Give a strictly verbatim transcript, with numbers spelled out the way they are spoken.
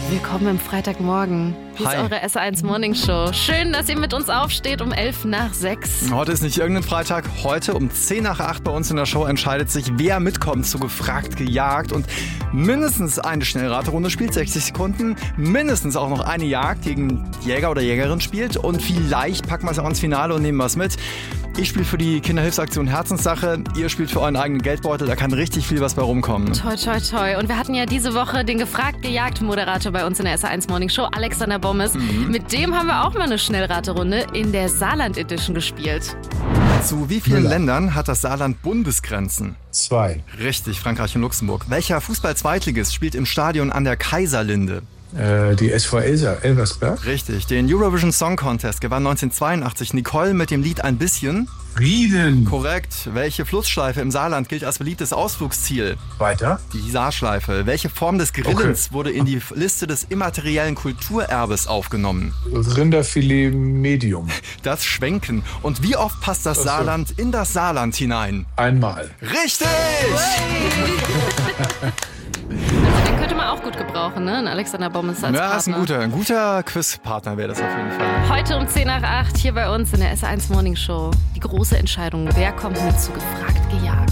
Willkommen im Freitagmorgen. Hier Hi. ist eure S eins Morning Show. Schön, dass ihr mit uns aufsteht um elf nach sechs. Heute ist nicht irgendein Freitag. Heute um zehn nach acht bei uns in der Show entscheidet sich, wer mitkommt zu Gefragt gejagt. Und mindestens eine Schnellraterunde spielt, sechzig Sekunden. Mindestens auch noch eine Jagd gegen Jäger oder Jägerin spielt. Und vielleicht packen wir es auch ins Finale und nehmen was mit. Ich spiele für die Kinderhilfsaktion Herzenssache. Ihr spielt für euren eigenen Geldbeutel. Da kann richtig viel was bei rumkommen. Toi, toi, toi. Und wir hatten ja diese Woche den Gefragt gejagt Moderator bei uns in der S eins Morning Show, Alexander Bommes. Mhm. Mit dem haben wir auch mal eine Schnellraterunde in der Saarland Edition gespielt. Zu wie vielen Müller. Ländern hat das Saarland Bundesgrenzen? Zwei. Richtig, Frankreich und Luxemburg. Welcher Fußball-Zweitligist spielt im Stadion an der Kaiserlinde? Äh, die S V Elsa, Elversberg. Richtig, den Eurovision Song Contest gewann neunzehnhundertzweiundachtzig Nicole mit dem Lied Ein bisschen. Rieden. Korrekt. Welche Flussschleife im Saarland gilt als beliebtes Ausflugsziel? Weiter. Die Saarschleife. Welche Form des Grillens wurde in die Liste des immateriellen Kulturerbes aufgenommen? Rinderfilet Medium. Das Schwenken. Und wie oft passt das Ach so. Saarland in das Saarland hinein? Einmal. Richtig! Also den könnte man auch gut gebrauchen, ne? Ein Alexander Bommes als Ja, ist ein Partner. guter, ein guter Quizpartner wäre das auf jeden Fall. Heute um zehn nach acht hier bei uns in der S eins Morning Show. Die große Entscheidung, wer kommt mit zu Gefragt gejagt?